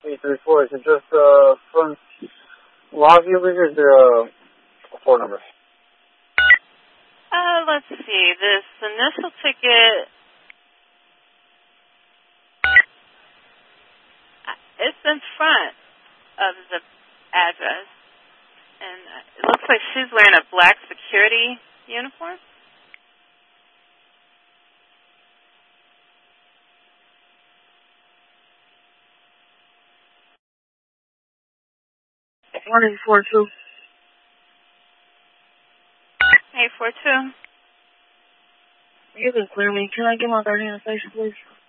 834. Is it just front lobby over here? Is there a phone number? Let's see. This initial ticket, it's in front of the address. And it looks like she's wearing a black security uniform. Morning, 42. 842. You can clear me. Can I get my guardian station, please?